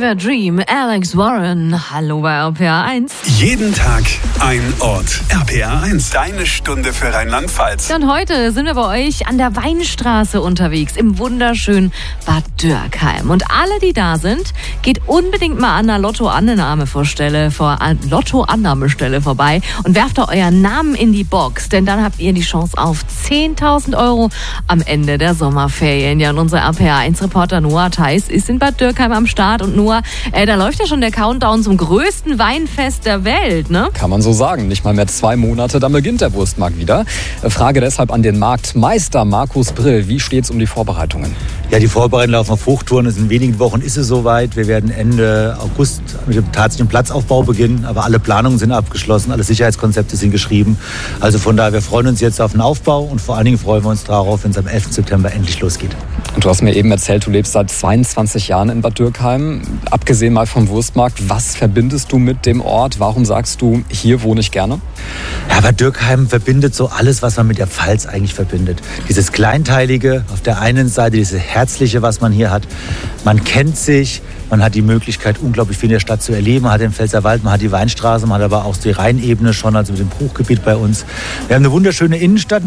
Fever Dream, Alex Warren. Hallo bei RPA 1. Jeden Tag ein Ort. RPA 1, deine Stunde für Rheinland-Pfalz. Und heute sind wir bei euch an der Weinstraße unterwegs, im wunderschönen Bad Dürkheim. Und alle, die da sind, geht unbedingt mal an der Lottoannahmestelle vorbei und werft da euren Namen in die Box. Denn dann habt ihr die Chance auf 10.000 Euro am Ende der Sommerferien. Ja, und unser RPA 1-Reporter Noah Theis ist in Bad Dürkheim am Start. Und Noah, da läuft ja schon der Countdown zum größten Weinfest der Welt, ne? Kann man so sagen. Nicht mal mehr 2 Monate, dann beginnt der Wurstmarkt wieder. Frage deshalb an den Marktmeister Markus Brill. Wie steht's um die Vorbereitungen? Ja, die Vorbereitungen laufen auf Hochtouren. In wenigen Wochen ist es soweit. Wir werden Ende August mit dem tatsächlichen Platzaufbau beginnen. Aber alle Planungen sind abgeschlossen, alle Sicherheitskonzepte sind geschrieben. Also von daher, wir freuen uns jetzt auf den Aufbau und vor allen Dingen freuen wir uns darauf, wenn es am 11. September endlich losgeht. Und du hast mir eben erzählt, du lebst seit 22 Jahren in Bad Dürkheim. Abgesehen mal vom Wurstmarkt, was verbindest du mit dem Ort? Warum sagst du, hier wohne ich gerne? Ja, Bad Dürkheim verbindet so alles, was man mit der Pfalz eigentlich verbindet. Dieses Kleinteilige auf der einen Seite, dieses Herzliche, was man hier hat. Man kennt sich, man hat die Möglichkeit, unglaublich viel in der Stadt zu erleben. Man hat den Pfälzerwald, man hat die Weinstraße, man hat aber auch die Rheinebene schon, also mit dem Bruchgebiet bei uns. Wir haben eine wunderschöne Innenstadt,